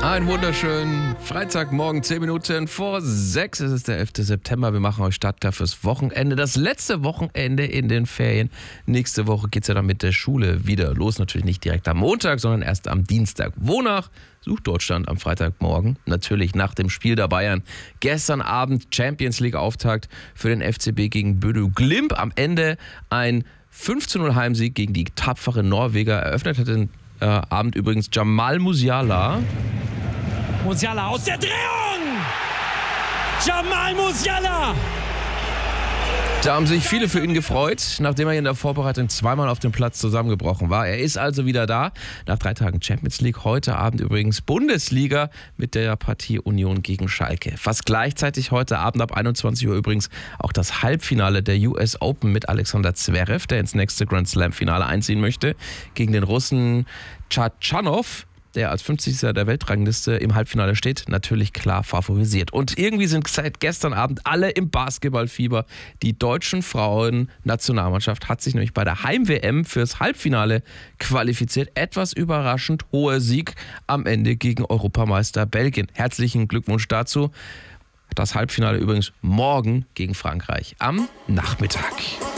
Einen wunderschönen Freitagmorgen, 10 Minuten vor 6. Es ist der 11. September. Wir machen euch startklar fürs Wochenende. Das letzte Wochenende in den Ferien. Nächste Woche geht es ja dann mit der Schule wieder los. Natürlich nicht direkt am Montag, sondern erst am Dienstag. Wonach sucht Deutschland am Freitagmorgen? Natürlich nach dem Spiel der Bayern. Gestern Abend Champions League Auftakt für den FCB gegen Bodø Glimt. Am Ende ein 5:0 Heimsieg gegen die tapfere Norweger. Eröffnet hat den Abend übrigens Jamal Musiala. Musiala aus der Drehung! Jamal Musiala! Da haben sich viele für ihn gefreut, nachdem er in der Vorbereitung zweimal auf dem Platz zusammengebrochen war. Er ist also wieder da. Nach 3 Tagen Champions League, heute Abend übrigens Bundesliga mit der Partie Union gegen Schalke. Fast gleichzeitig heute Abend ab 21 Uhr übrigens auch das Halbfinale der US Open mit Alexander Zverev, der ins nächste Grand Slam Finale einziehen möchte, gegen den Russen Tschatschanow, der als 50. der Weltrangliste im Halbfinale steht, natürlich klar favorisiert. Und irgendwie sind seit gestern Abend alle im Basketballfieber. Die deutschen Frauen-Nationalmannschaft hat sich nämlich bei der Heim-WM fürs Halbfinale qualifiziert. Etwas überraschend hoher Sieg am Ende gegen Europameister Belgien. Herzlichen Glückwunsch dazu. Das Halbfinale übrigens morgen gegen Frankreich am Nachmittag.